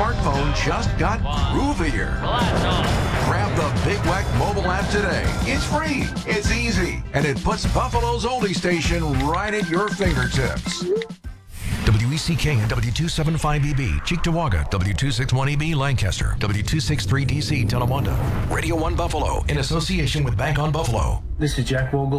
smartphone just got groovier. Grab the Big Wack mobile app today. It's free, it's easy, and it puts Buffalo's oldie station right at your fingertips. WECK and W275EB, Cheektowaga, W261EB, Lancaster, W263DC, Tonawanda. Radio 1 Buffalo, in association with Bank on Buffalo. This is Jack Vogel.